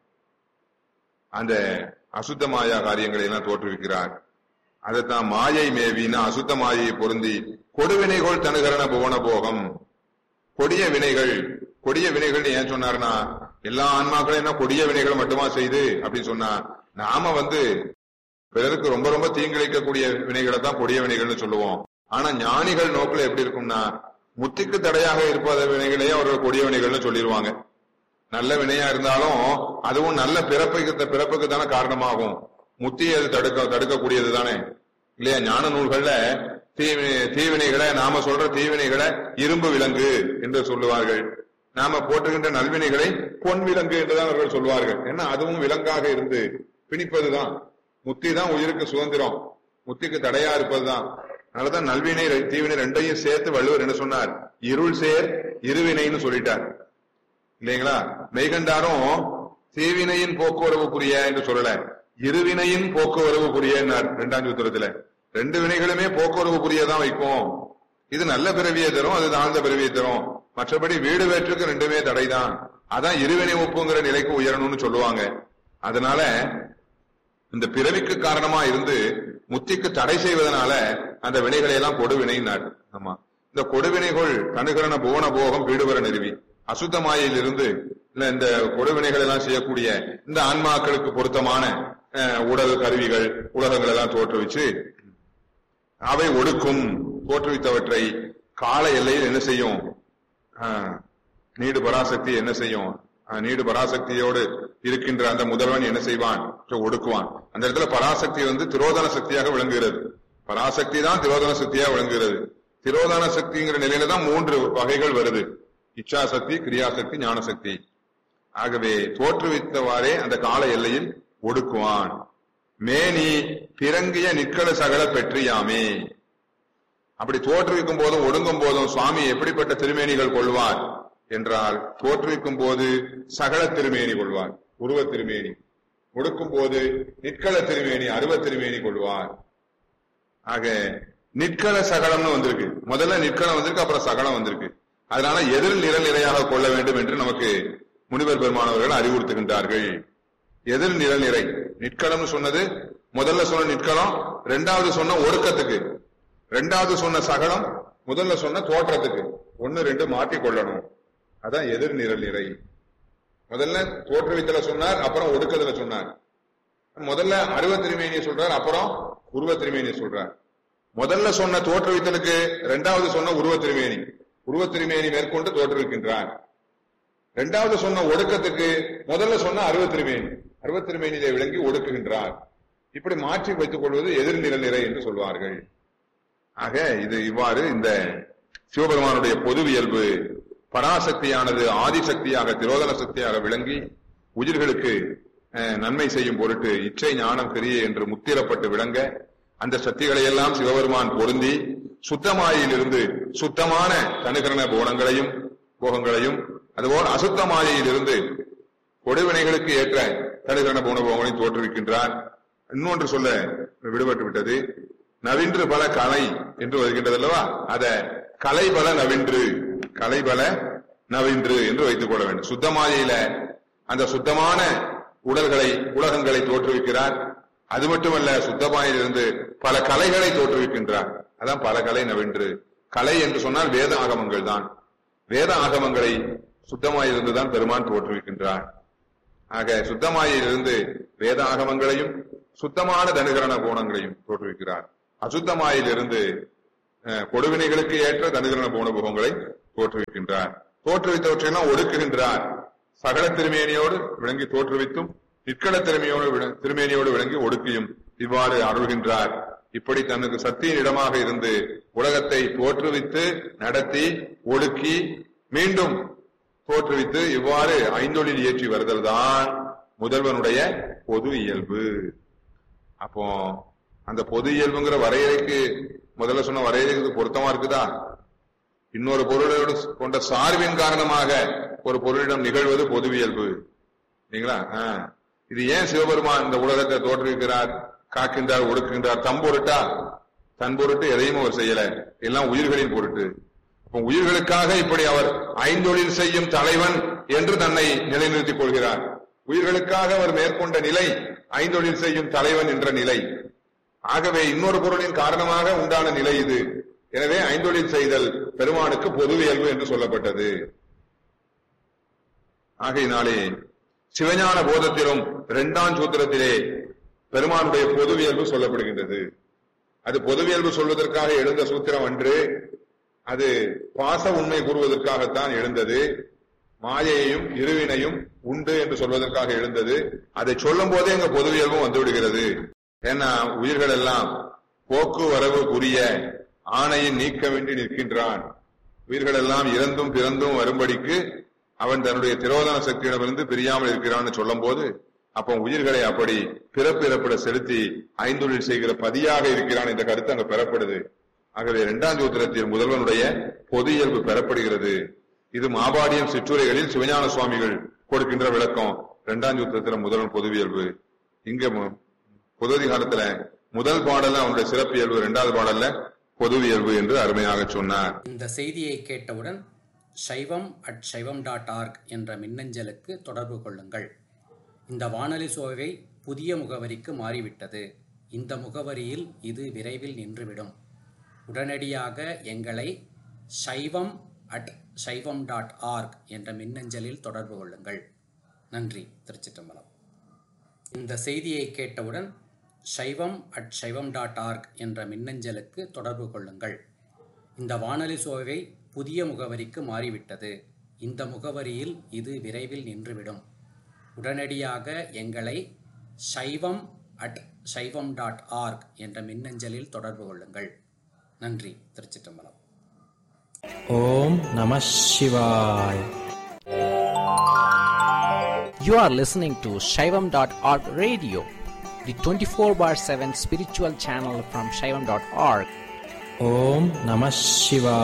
அந்த அசுத்த மாயா காரியங்களை எல்லாம் தோற்றுவிக்கிறார். அதைத்தான் மாயை மேவினா அசுத்த மாயை பொருந்தி கொடுவினைகள் தனுகரண புவன போகம். கொடிய வினைகள், கொடிய வினைகள் ஏன் சொன்னார்னா எல்லா ஆன்மாக்களும் என்ன கொடிய வினைகளை மட்டுமா செய்து அப்படின்னு சொன்னா, நாம வந்து பிறருக்கு ரொம்ப ரொம்ப தீங்கிழைக்கக்கூடிய வினைகளை தான் கொடிய வினைகள்னு சொல்லுவோம். ஆனா ஞானிகள் நோக்கில் எப்படி இருக்கும்னா முத்திக்கு தடையாக இருப்பத வினைகளையே அவர்கள் கொடிய வினைகள்னு சொல்லிடுவாங்க. நல்ல வினையா இருந்தாலும் அதுவும் நல்ல பிறப்புக்கு பிறப்புக்கு தானே காரணமாகும். முத்தி அது தடுக்க தடுக்கக்கூடியது தானே இல்லையா? ஞான நூல்கள்ல தீ தீவினைகளை நாம சொல்ற தீவினைகளை இரும்பு விலங்கு என்று சொல்லுவார்கள். நாம போட்டுகின்ற நல்வினைகளை பொன் விலங்கு என்றுதான் அவர்கள் சொல்வார்கள். ஏன்னா அதுவும் விலங்காக இருந்து பிணிப்பதுதான். முத்தி தான் உயிருக்கு சுதந்திரம், முத்திக்கு தடையா இருப்பதுதான். அதனாலதான் நல்வினை தீவினை ரெண்டையும் சேர்த்து வள்ளுவர் என்ன சொன்னார்? இருள் சேர் இருவினைன்னு சொல்லிட்டார் இல்லைங்களா? மெய்கண்டாரும் தீவினையின் போக்குவரவுக்குரிய என்று சொல்லல, இருவினையின் போக்குவரவுக்குரிய இரண்டாம் சூத்திரத்துல ரெண்டு வினைகளுமே போக்குவரவுக்குரியதான் வைக்கும். இது நல்ல பிறவியை தரும், அது தாழ்ந்த பிறவியை தரும். மற்றபடி வீடு வேற்றுக்கு ரெண்டுமே தடைதான். அதான் இருவினை ஒப்புங்கிற நிலைக்கு உயரணும்னு சொல்லுவாங்க. அதனால இந்த பிறவிக்கு காரணமா இருந்து முத்திக்கு தடை செய்வதனால அந்த வினைகளை எல்லாம் கொடுவினைனார். ஆமா, இந்த கொடுவினைகள் தனுகரண புவன போகம் வீடுவர நிறுவி அசுத்தமாயில் இருந்து இல்ல இந்த கொடுவினைகள் எல்லாம் செய்யக்கூடிய இந்த ஆன்மாக்களுக்கு பொருத்தமான உடல் கருவிகள் உலகங்கள் எல்லாம் தோற்றுவிச்சு அவை ஒடுக்கும். தோற்றுவித்தவற்றை கால எல்லையில் என்ன செய்யும்? நீடு பராசக்தி என்ன செய்யும்? நீடு பராசக்தியோடு இருக்கின்ற அந்த முதல்வன் என்ன செய்வான்? ஒடுக்குவான். அந்த இடத்துல பராசக்தி வந்து திரோதன சக்தியாக விளங்குகிறது. பராசக்தி தான் திரோதன சக்தியாக விளங்குகிறது. திரோதன சக்திங்கிற நிலையில தான் மூன்று வகைகள் வருது: இச்சாசக்தி, கிரியாசக்தி, ஞானசக்தி. ஆகவே தோற்றுவித்தவாறே அந்த கால எல்லையில் ஒடுக்குவான். மேனி பிறங்கிய நிக்கல சகல பெற்றியாமே. அப்படி தோற்றுவிக்கும் போதும் ஒடுங்கும் போதும் சுவாமி எப்படிப்பட்ட திருமேனிகள் கொள்வார் என்றால், தோற்றுவிக்கும் போது சகல திருமேனி கொள்வார், உருவ திருமேனி. ஒடுக்கும் போது நிற்கள திருமேனி, அருவ திருமேனி கொள்வார். ஆக நிற்கள சகலம்னு வந்திருக்கு. முதல்ல நிற்களம் வந்திருக்கு, அப்புறம் சகலம் வந்திருக்கு. அதனால எதிர் நிரல் நிறையாக கொள்ள வேண்டும் என்று நமக்கு முனிவர் பெருமானவர்கள் அறிவுறுத்துகின்றார்கள். எதிர் நிரல் நிறை நிற்களம்னு சொன்னது முதல்ல சொன்ன நிற்களம், இரண்டாவது சொன்ன ஒடுக்கத்துக்கு, இரண்டாவது சொன்ன சகலம், முதல்ல சொன்ன தோற்றத்துக்கு. ஒன்னு ரெண்டு மாற்றி கொள்ளணும். அதான் எதிர் நிரல் நிறை. முதல்ல தோற்றுவித்தல சொன்னார், அப்புறம் ஒடுக்கத்துல சொன்னார். முதல்ல அருவ திருமேனியை சொல்றார், அப்புறம் உருவ திருமேனியை சொல்றார். முதல்ல சொன்ன தோற்றுவித்தலுக்கு இரண்டாவது சொன்ன உருவ திருமேனி, உருவ திருமேனி மேற்கொண்டு தோற்றுவிக்கின்றார். இரண்டாவது சொன்ன ஒடுக்கத்துக்கு முதல்ல சொன்ன அருவ திருமேனி, அருவ திருமேனியை விளங்கி ஒடுக்குகின்றார். இப்படி மாற்றி வைத்துக் கொள்வது எதிர் நிரல் நிறை என்று சொல்வார்கள். ஆக இது இவ்வாறு இந்த சிவபெருமானுடைய பொதுவியல்பு பராசக்தியானது ஆதிசக்தியாக திரோதன சக்தியாக விளங்கி உயிர்களுக்கு நன்மை செய்யும் பொருட்டு இச்சை ஞானம் கிரியை என்று முத்திரப்பட்டு விளங்க அந்த சக்திகளை எல்லாம் சிவபெருமான் பொருந்தி சுத்தமாயிலிருந்து சுத்தமான தனுகரண போனங்களையும் போகங்களையும் அதுபோல் அசுத்தமாயிலிருந்து கொடுவினைகளுக்கு ஏற்ற தனுகரண போன போகங்களையும் தோற்றுவிக்கின்றார். இன்னொன்று சொல்ல விடுபட்டு விட்டது. நவின்று பல கலை என்று வருகின்றது அல்லவா? அத கலைபல நவின்று, கலைபல நவின்று என்று வைத்துக் கொள்ள வேண்டும். சுத்தமாயில அந்த சுத்தமான உடல்களை உலகங்களை தோற்றுவிக்கிறார். அது மட்டுமல்ல, சுத்தமாயிலிருந்து பல கலைகளை தோற்றுவிக்கின்றார். அதான் பல கலை நவின்று. கலை என்று சொன்னால் வேத ஆகமங்கள் தான். வேத ஆகமங்களை சுத்தமாயிருந்துதான் பெருமான் தோற்றுவிக்கின்றார். ஆக சுத்தமாயிலிருந்து வேத ஆகமங்களையும் சுத்தமான தனுகரண கோணங்களையும் தோற்றுவிக்கிறார். அசுத்தமாயிலிருந்து கொடுவினைகளுக்கு ஏற்ற தனுகரண போன போகங்களை தோற்றுவிக்கின்றார். தோற்றுவித்தவற்றையெல்லாம் ஒடுக்குகின்றார். சகல திருமேனியோடு விளங்கி தோற்றுவித்தும் நிற்கள திறமையோடு திருமேனியோடு விளங்கி ஒடுக்கியும் இவ்வாறு அருள்கின்றார். இப்படி தனக்கு சக்தியின் இடமாக இருந்து உலகத்தை தோற்றுவித்து நடத்தி ஒடுக்கி மீண்டும் தோற்றுவித்து இவ்வாறு ஐந்தொழில் ஏற்றி வருதல் தான் முதல்வனுடைய பொது இயல்பு. அப்போ அந்த பொது இயல்புங்கிற வரையறைக்கு முதல்ல சொன்ன வரையறைக்கு பொருத்தமா இருக்குதா? இன்னொரு பொருளோடு கொண்ட சார்பின் காரணமாக ஒரு பொருளிடம் நிகழ்வது பொதுவியல்பு இல்லைங்களா? இது ஏன் சிவபெருமான் இந்த உலகத்தை தோற்றுவிக்கிறார், காக்கின்றார், ஒடுக்குகின்றார்? தம் பொருட்டா? தன் பொருட்டு எதையும் அவர் செய்யல, எல்லாம் உயிர்களின் பொருட்டு. அப்ப உயிர்களுக்காக இப்படி அவர் ஐந்தொழில் செய்யும் தலைவன் என்று தன்னை நிலைநிறுத்திக் கொள்கிறார். உயிர்களுக்காக அவர் மேற்கொண்ட நிலை ஐந்தொழில் செய்யும் தலைவன் என்ற நிலை. ஆகவே இன்னொரு பொருளின் காரணமாக உண்டான நிலை இது. எனவே ஐந்தொழில் செய்தல் பெருமானுக்கு பொதுவியல்பு என்று சொல்லப்பட்டது. ஆகையினாலே சிவஞான போதத்திலும் இரண்டாம் சூத்திரத்திலே பெருமானுடைய பொதுவியல்பு சொல்லப்படுகின்றது. அது பொதுவியல்பு சொல்வதற்காக எழுந்த சூத்திரம் அன்று, அது பாச உண்மை கூறுவதற்காகத்தான் எழுந்தது. மாயையையும் இருவினையும் உண்டு என்று சொல்வதற்காக எழுந்தது. அதை சொல்லும் போதே எங்க பொதுவியல்பும் வந்துவிடுகிறது. ஏன்னா உயிர்கள் எல்லாம் போக்குவரவு புரிய ஆணையின் நீக்கமின்றி நிற்கின்றான். உயிர்கள் எல்லாம் இறந்தும் பிறந்தும் வரும்படிக்கு அவன் தன்னுடைய திரோதான சக்தியிடமிருந்து பிரியாமல் இருக்கிறான்னு சொல்லும் போது, அப்போ உயிர்களை அப்படி பிறப்பிறப்பிட செலுத்தி ஐந்தொழில் செய்கிற பதியாக இருக்கிறான் என்ற கருத்து அங்க பெறப்படுது. ஆகவே இரண்டாம் சூத்திரத்தில் முதல்வனுடைய பொது இயல்பு பெறப்படுகிறது. இது மாபாடியம் சிற்றுரைகளில் சிவஞான சுவாமிகள் கொடுக்கின்ற விளக்கம். இரண்டாம் சூத்திரத்துல முதல்வன் பொதுவியல்பு. இங்க பொதுதிகாரத்துல முதல் பாடல்ல அவனுடைய சிறப்பியல்பு, இரண்டாவது பாடல்ல பொதுவியல்பு என்று அருமையாக சொன்னார். இந்த செய்தியை கேட்டவுடன் சைவம் அட் சைவம் டாட் ஆர்க் என்ற மின்னஞ்சலுக்கு தொடர்பு கொள்ளுங்கள். இந்த வானொலி சோவை புதிய முகவரிக்கு மாறிவிட்டது. இந்த முகவரியில் இது விரைவில் நின்றுவிடும். உடனடியாக எங்களை சைவம் அட் சைவம் டாட் ஆர்க் என்ற மின்னஞ்சலில் தொடர்பு கொள்ளுங்கள். நன்றி. திருச்சிற்றம்பலம். இந்த செய்தியை கேட்டவுடன் சைவம் அட் சைவம் டாட் ஆர்க் என்ற மின்னஞ்சலுக்கு தொடர்பு கொள்ளுங்கள். இந்த வானொலி சோவை புதிய முகவரிக்கு மாறிவிட்டது. இந்த முகவரியில் இது விரைவில் நின்றுவிடும். உடனடியாக எங்களை சைவம் அட் சைவம் டாட் ஆர்க் என்ற மின்னஞ்சலில் தொடர்பு கொள்ளுங்கள். நன்றி. திருச்சிற்றம்பலம். ஓம் நம சிவாய். You are listening to shaivam dot org radio, the twenty-four bar seven spiritual channel from shaivam dot org. Om Namah Shivaya.